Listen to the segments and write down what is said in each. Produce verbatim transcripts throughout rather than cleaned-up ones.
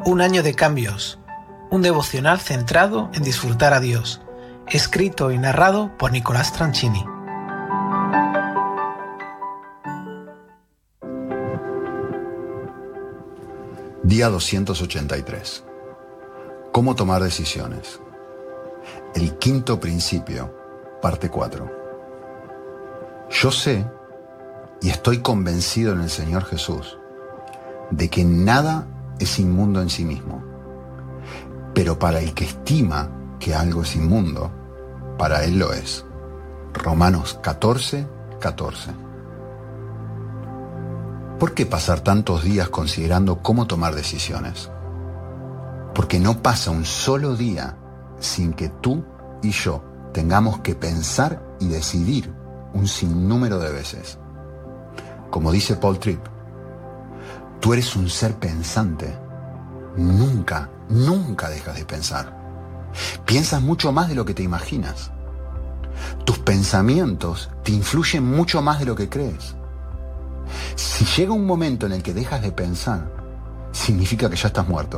Un año de cambios, un devocional centrado en disfrutar a Dios, escrito y narrado por Nicolás Tranchini. Día doscientos ochenta y tres. ¿Cómo tomar decisiones? El quinto principio, parte cuatro. Yo sé y estoy convencido en el Señor Jesús de que nada es inmundo en sí mismo, pero para el que estima que algo es inmundo, para él lo es. Romanos catorce, catorce. ¿Por qué pasar tantos días considerando cómo tomar decisiones? Porque no pasa un solo día sin que tú y yo tengamos que pensar y decidir un sinnúmero de veces. Como dice Paul Tripp, tú eres un ser pensante. Nunca, nunca dejas de pensar. Piensas mucho más de lo que te imaginas. Tus pensamientos te influyen mucho más de lo que crees. Si llega un momento en el que dejas de pensar, significa que ya estás muerto.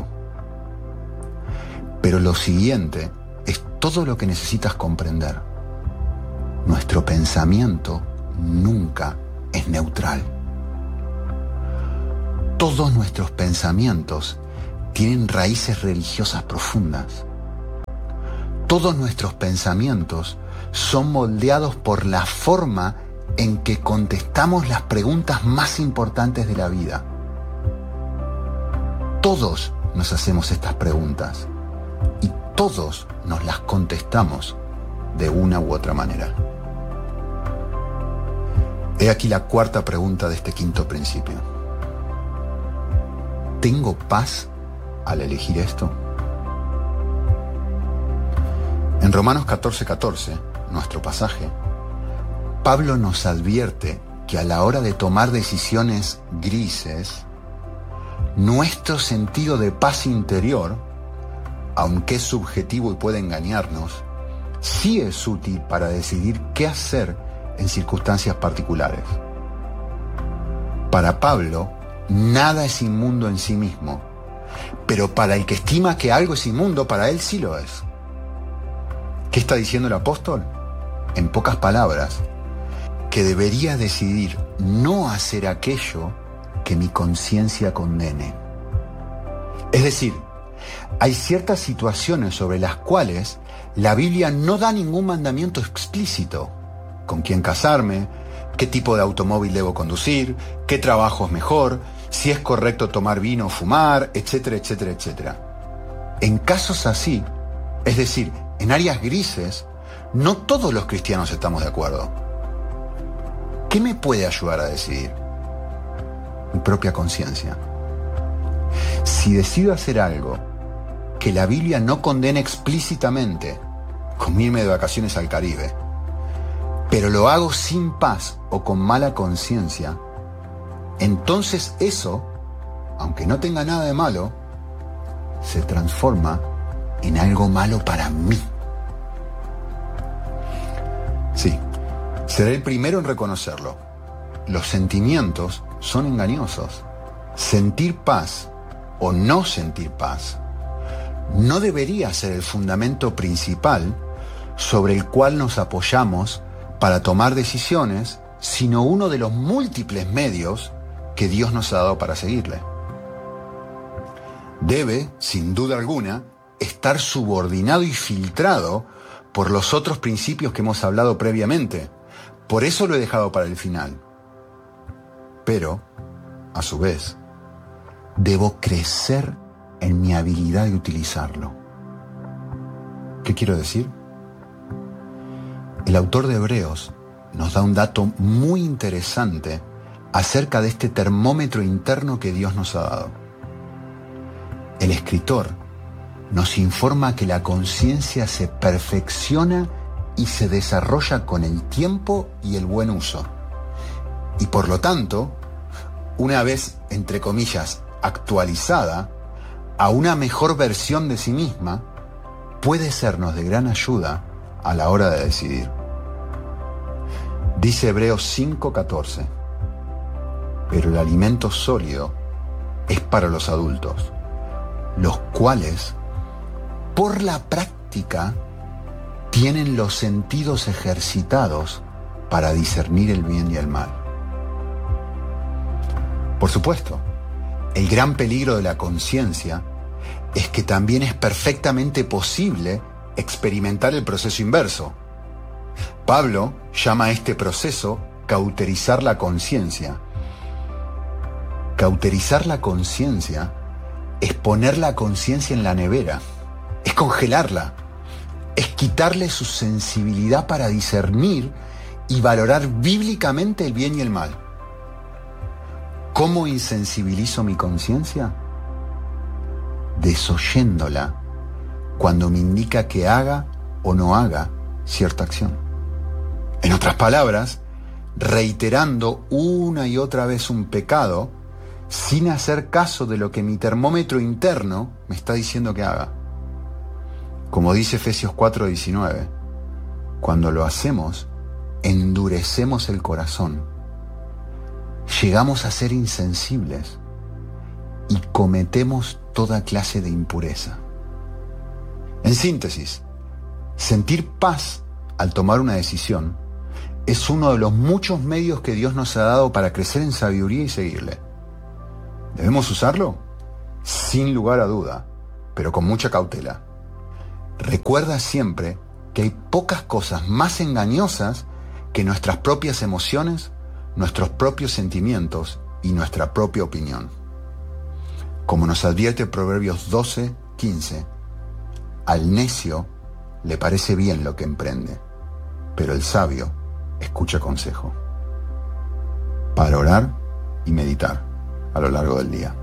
Pero lo siguiente es todo lo que necesitas comprender. Nuestro pensamiento nunca es neutral. Todos nuestros pensamientos tienen raíces religiosas profundas. Todos nuestros pensamientos son moldeados por la forma en que contestamos las preguntas más importantes de la vida. Todos nos hacemos estas preguntas y todos nos las contestamos de una u otra manera. He aquí la cuarta pregunta de este quinto principio. ¿Tengo paz al elegir esto? En Romanos catorce, catorce, nuestro pasaje, Pablo nos advierte que a la hora de tomar decisiones grises, nuestro sentido de paz interior, aunque es subjetivo y puede engañarnos, sí es útil para decidir qué hacer en circunstancias particulares. Para Pablo, nada es inmundo en sí mismo, pero para el que estima que algo es inmundo, para él sí lo es. ¿Qué está diciendo el apóstol? En pocas palabras, que debería decidir no hacer aquello que mi conciencia condene. Es decir, hay ciertas situaciones sobre las cuales la Biblia no da ningún mandamiento explícito. ¿Con quién casarme? ¿Qué tipo de automóvil debo conducir? ¿Qué trabajo es mejor? ¿Si es correcto tomar vino o fumar? Etcétera, etcétera, etcétera. En casos así, es decir, en áreas grises, no todos los cristianos estamos de acuerdo. ¿Qué me puede ayudar a decidir? Mi propia conciencia. Si decido hacer algo que la Biblia no condena explícitamente, como irme de vacaciones al Caribe, pero lo hago sin paz o con mala conciencia, entonces eso, aunque no tenga nada de malo, se transforma en algo malo para mí. Sí, seré el primero en reconocerlo. Los sentimientos son engañosos. Sentir paz o no sentir paz no debería ser el fundamento principal sobre el cual nos apoyamos para tomar decisiones, sino uno de los múltiples medios que Dios nos ha dado para seguirle. Debe, sin duda alguna, estar subordinado y filtrado por los otros principios que hemos hablado previamente. Por eso lo he dejado para el final. Pero, a su vez, debo crecer en mi habilidad de utilizarlo. ¿Qué quiero decir? El autor de Hebreos nos da un dato muy interesante acerca de este termómetro interno que Dios nos ha dado. El escritor nos informa que la conciencia se perfecciona y se desarrolla con el tiempo y el buen uso. Y por lo tanto, una vez, entre comillas, actualizada a una mejor versión de sí misma, puede sernos de gran ayuda a la hora de decidir. Dice Hebreos cinco catorce, pero el alimento sólido es para los adultos, los cuales, por la práctica, tienen los sentidos ejercitados para discernir el bien y el mal. Por supuesto, el gran peligro de la conciencia es que también es perfectamente posible experimentar el proceso inverso. Pablo llama a este proceso cauterizar la conciencia. Cauterizar la conciencia es poner la conciencia en la nevera, es congelarla, es quitarle su sensibilidad para discernir y valorar bíblicamente el bien y el mal. ¿Cómo insensibilizo mi conciencia? Desoyéndola cuando me indica que haga o no haga cierta acción. En otras palabras, reiterando una y otra vez un pecado sin hacer caso de lo que mi termómetro interno me está diciendo que haga. Como dice Efesios cuatro diecinueve, cuando lo hacemos, endurecemos el corazón, llegamos a ser insensibles y cometemos toda clase de impureza. En síntesis, sentir paz al tomar una decisión es uno de los muchos medios que Dios nos ha dado para crecer en sabiduría y seguirle. ¿Debemos usarlo? Sin lugar a duda, pero con mucha cautela. Recuerda siempre que hay pocas cosas más engañosas que nuestras propias emociones, nuestros propios sentimientos y nuestra propia opinión. Como nos advierte Proverbios doce quince, al necio le parece bien lo que emprende, pero el sabio escucha consejo. Para orar y meditar a lo largo del día.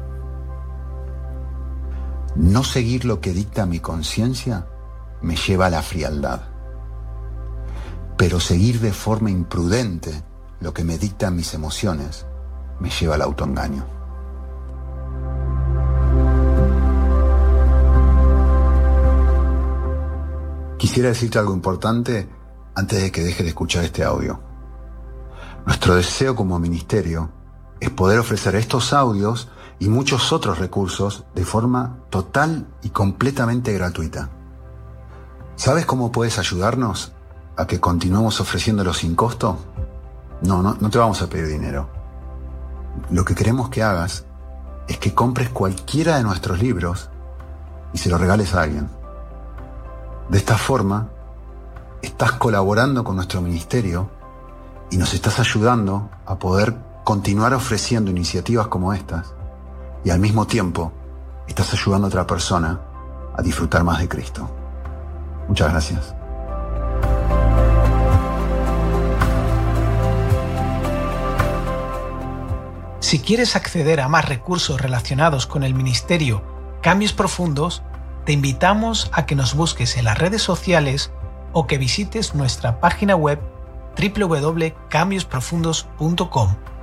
No seguir lo que dicta mi conciencia me lleva a la frialdad, pero seguir de forma imprudente lo que me dictan mis emociones me lleva al autoengaño. Quisiera decirte algo importante antes de que dejes de escuchar este audio. Nuestro deseo como ministerio es poder ofrecer estos audios y muchos otros recursos de forma total y completamente gratuita. ¿Sabes cómo puedes ayudarnos a que continuemos ofreciéndolos sin costo? No, no, no te vamos a pedir dinero. Lo que queremos que hagas es que compres cualquiera de nuestros libros y se los regales a alguien. De esta forma, estás colaborando con nuestro ministerio y nos estás ayudando a poder continuar ofreciendo iniciativas como estas y al mismo tiempo estás ayudando a otra persona a disfrutar más de Cristo. Muchas gracias. Si quieres acceder a más recursos relacionados con el ministerio Cambios Profundos, te invitamos a que nos busques en las redes sociales o que visites nuestra página web doble u doble u doble u punto cambios profundos punto com.